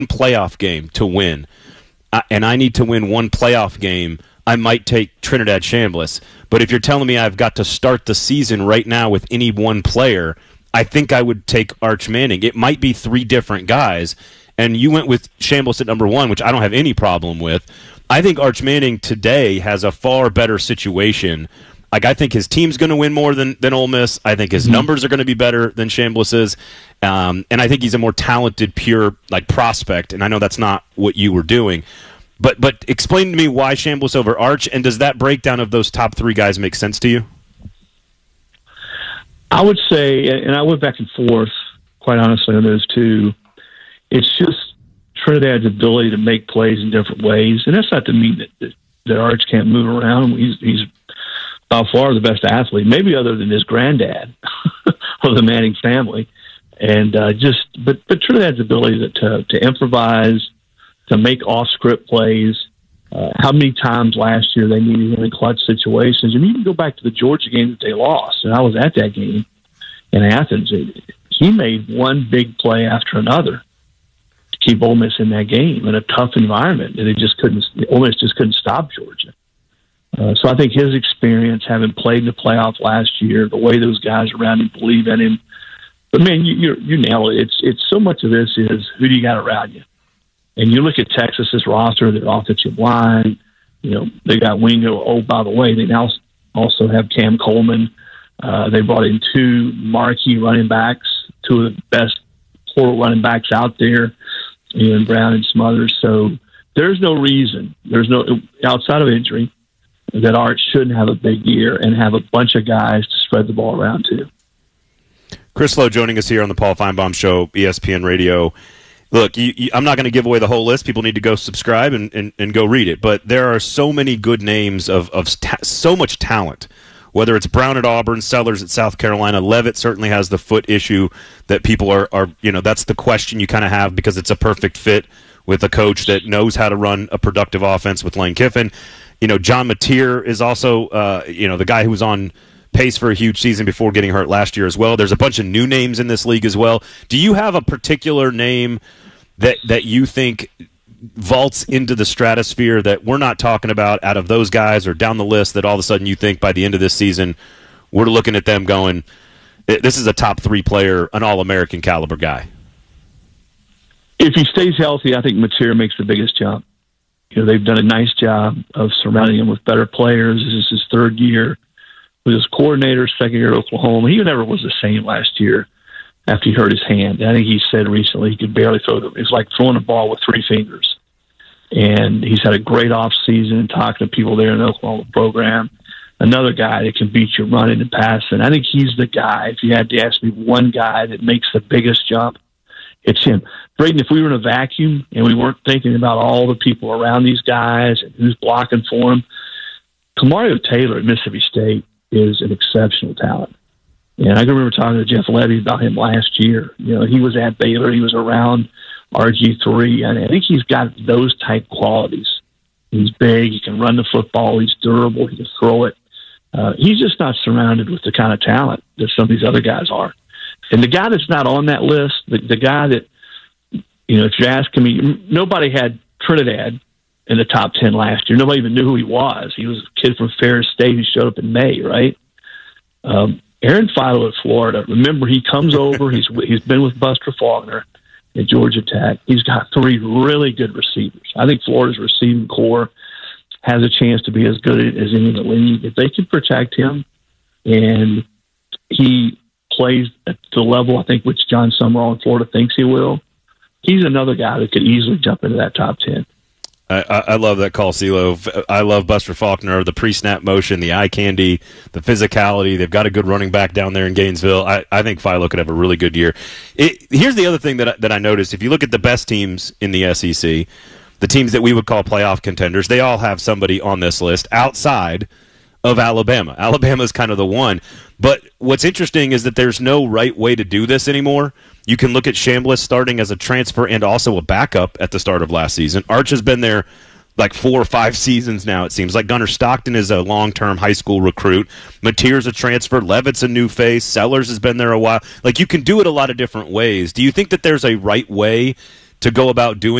playoff game to win, and I need to win one playoff game, I might take Trinidad Chambliss. But if you're telling me I've got to start the season right now with any one player, I think I would take Arch Manning. It might be three different guys, and you went with Chambliss at number one, which I don't have any problem with. I think Arch Manning today has a far better situation. Like, I think his team's going to win more than Ole Miss. I think his numbers are going to be better than Chambliss's. And I think he's a more talented, pure prospect, and I know that's not what you were doing. But explain to me why Chambliss over Arch, and does that breakdown of those top three guys make sense to you? I would say, and I went back and forth, quite honestly, on those two. It's just Trinidad's ability to make plays in different ways, and that's not to mean that Arch can't move around. He's by far the best athlete, maybe other than his granddad or the Manning family. And but Trinidad's ability to improvise, to make off-script plays. How many times last year they needed him in clutch situations? And you can go back to the Georgia game that they lost, and I was at that game in Athens. He made one big play after another to keep Ole Miss in that game in a tough environment, and Ole Miss just couldn't stop Georgia. So I think his experience, having played in the playoff last year, the way those guys around him believe in him. But man, you nail it. It's so much of this is who do you got around you. And you look at Texas's roster, their offensive line, they got Wingo. Oh, by the way, they now also have Cam Coleman. They brought in two marquee running backs, two of the best portal running backs out there, Ian Brown and Smothers. So there's no reason, outside of injury, that Arch shouldn't have a big year and have a bunch of guys to spread the ball around to. Chris Lowe joining us here on the Paul Feinbaum Show, ESPN Radio. Look, I'm not going to give away the whole list. People need to go subscribe and go read it. But there are so many good names of so much talent, whether it's Brown at Auburn, Sellers at South Carolina. Leavitt certainly has the foot issue that people are that's the question you kind of have because it's a perfect fit with a coach that knows how to run a productive offense with Lane Kiffin. John Mateer is also, the guy who was on pace for a huge season before getting hurt last year as well. There's a bunch of new names in this league as well. Do you have a particular name that you think vaults into the stratosphere that we're not talking about out of those guys or down the list that all of a sudden you think by the end of this season we're looking at them going, this is a top three player, an All-American caliber guy? If he stays healthy, I think Mateer makes the biggest jump. They've done a nice job of surrounding him with better players. This is his third year with his coordinator, second year at Oklahoma. He never was the same last year after he hurt his hand. I think he said recently he could barely throw them. It's like throwing a ball with three fingers. And he's had a great offseason talking to people there in the Oklahoma program. Another guy that can beat you running and passing. I think he's the guy. If you had to ask me one guy that makes the biggest jump, it's him. Braden, if we were in a vacuum and we weren't thinking about all the people around these guys and who's blocking for them, Kamario Taylor at Mississippi State is an exceptional talent. And I can remember talking to Jeff Levy about him last year. He was at Baylor. He was around RG3. And I think he's got those type qualities. He's big. He can run the football. He's durable. He can throw it. He's just not surrounded with the kind of talent that some of these other guys are. And the guy that's not on that list, the guy that, if you're asking me, nobody had Trinidad in the top 10 last year. Nobody even knew who he was. He was a kid from Ferris State who showed up in May, right? Aaron Philo at Florida. Remember, he comes over. He's been with Buster Faulkner at Georgia Tech. He's got three really good receivers. I think Florida's receiving core has a chance to be as good as any in the league. If they can protect him and he plays at the level, I think, which John Summerall in Florida thinks he will, he's another guy that could easily jump into that top 10. I love that call, CeeLo. I love Buster Faulkner, the pre-snap motion, the eye candy, the physicality. They've got a good running back down there in Gainesville. I think Philo could have a really good year. Here's the other thing that I noticed. If you look at the best teams in the SEC, the teams that we would call playoff contenders, they all have somebody on this list outside of Alabama. Alabama's kind of the one. But what's interesting is that there's no right way to do this anymore. You can look at Chambliss starting as a transfer and also a backup at the start of last season. Arch has been there like 4 or 5 seasons now, it seems. Like Gunnar Stockton is a long-term high school recruit. Mateer's a transfer. Leavitt's a new face. Sellers has been there a while. Like, you can do it a lot of different ways. Do you think that there's a right way to go about doing